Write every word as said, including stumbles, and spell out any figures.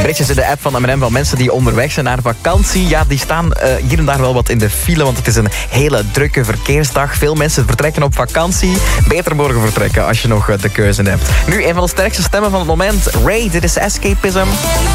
berichtjes in de app van M en M van mensen die onderweg zijn naar vakantie. Ja, die staan uh, hier en daar wel wat in de file, want het is een hele drukke verkeersdag. Veel mensen vertrekken op vakantie. Beter morgen vertrekken als je nog uh, de keuze hebt. Nu, een van de sterkste stemmen van het moment. Ray, dit is Escapism.